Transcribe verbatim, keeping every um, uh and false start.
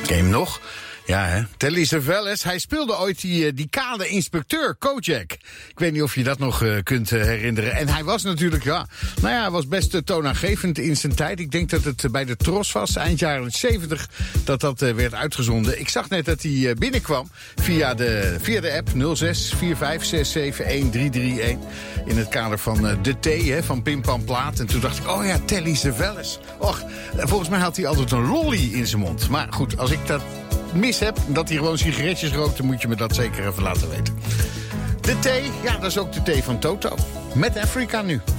Ken je hem nog? Ja, hè? Telly Savalas, hij speelde ooit die, die kale inspecteur, Kojak. Ik weet niet of je dat nog uh, kunt uh, herinneren. En hij was natuurlijk, ja, nou ja, hij was best uh, toonaangevend in zijn tijd. Ik denk dat het uh, bij de Tros was, eind jaren zeventig, dat dat uh, werd uitgezonden. Ik zag net dat hij uh, binnenkwam via de, via de app nul zes vier vijf zes zeven een drie drie een. In het kader van uh, de T, hè, van Pim Pam Plaat. En toen dacht ik, oh ja, Telly Savalas. Och, volgens mij had hij altijd een lolly in zijn mond. Maar goed, als ik dat mis heb, dat hij gewoon sigaretjes rookt, dan moet je me dat zeker even laten weten. De thee, ja, dat is ook de thee van Toto. Met Afrika nu.